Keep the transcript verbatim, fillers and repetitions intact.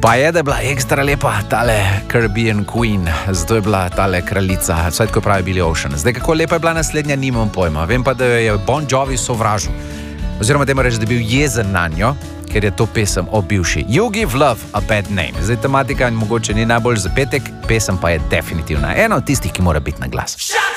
Pa je, da je bila ekstra lepa tale Caribbean Queen, zato je bila tale kraljica, vsaj tako pravi Billy Ocean. Zdaj, kako lepa je bila naslednja, nimam pojma. Vem pa, da je Bon Jovi sovražil. Oziroma, da ima reči, da je bil jezen na njo, ker je to pesem o bivši. You Give Love a Bad Name. Zdaj, tematika mogoče ni najbolj za petek, pesem pa je definitivna. Ena od tistih, ki mora biti na glas.